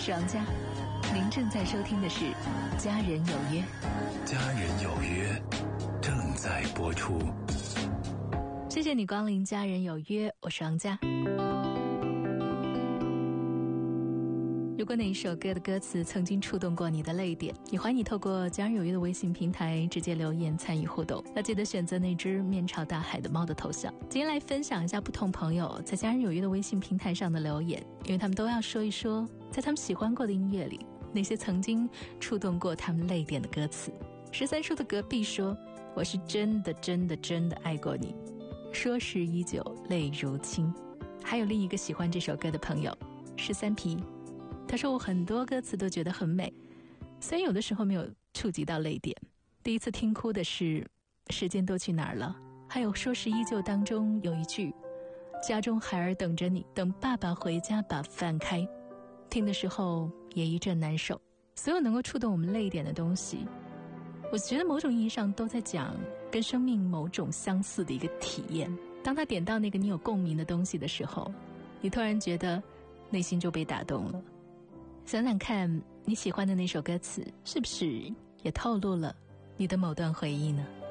是王佳，您正在收听的是《家人有约》。 家人有约正在播出。 谢谢你光临《家人有约》，我是王佳。如果哪一首歌的歌词曾经触动过你的泪点，也欢迎你透过家人有约的微信平台直接留言参与互动。要记得选择那只面朝大海的猫的头像。今天来分享一下不同朋友在家人有约的微信平台上的留言，因为他们都要说一说在他们喜欢过的音乐里那些曾经触动过他们泪点的歌词。13叔的隔壁说，我是真的真的真的爱过你，说时依旧泪如倾。还有另一个喜欢这首歌的朋友13皮，他说我很多歌词都觉得很美，虽然有的时候没有触及到泪点。第一次听哭的是时间都去哪儿了，还有说时依旧当中有一句，家中孩儿等着你，等爸爸回家把饭开。听的时候也一阵难受。所有能够触动我们泪点的东西，我觉得某种意义上都在讲跟生命某种相似的一个体验。当他点到那个你有共鸣的东西的时候，你突然觉得内心就被打动了。想想看，你喜欢的那首歌词是不是也透露了你的某段回忆呢？